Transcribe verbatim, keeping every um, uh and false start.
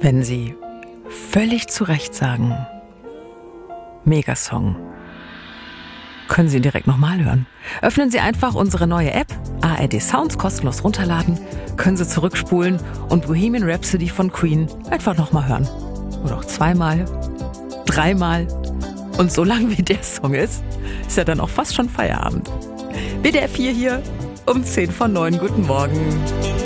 wenn Sie völlig zu Recht sagen, Megasong. Können Sie ihn direkt nochmal hören. Öffnen Sie einfach unsere neue App, A R D Sounds, kostenlos runterladen, können Sie zurückspulen und Bohemian Rhapsody von Queen einfach nochmal hören. Oder auch zweimal, dreimal. Und so lang wie der Song ist, ist ja dann auch fast schon Feierabend. W D R vier hier um zehn vor neun. Guten Morgen.